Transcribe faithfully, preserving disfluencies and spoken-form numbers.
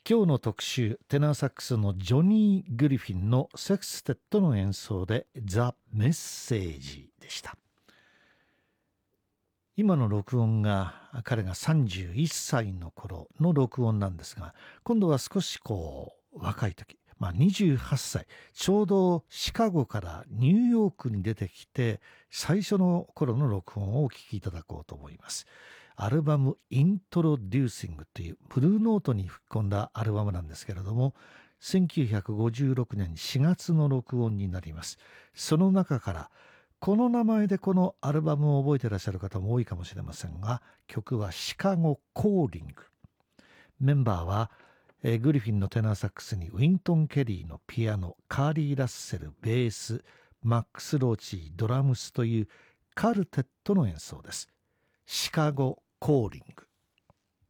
今日の特集、テナーサックスのジョニー・グリフィンのセクステッドの演奏でザ・メッセージでした。今の録音が彼がさんじゅういっさいの頃の録音なんですが、今度は少しこう若い時、まあ、にじゅうはっさい、ちょうどシカゴからニューヨークに出てきて最初の頃の録音をお聴きいただこうと思います。アルバムイントロデューシングというブルーノートに吹き込んだアルバムなんですけれども、せんきゅうひゃくごじゅうろくねんしがつの録音になります。その中からこの名前でこのアルバムを覚えていらっしゃる方も多いかもしれませんが、曲はシカゴコーリング。メンバーは、えー、グリフィンのテナーサックスにウィントン・ケリーのピアノ、カーリー・ラッセルベース、マックス・ローチードラムスというカルテットの演奏です。シカゴコーリング。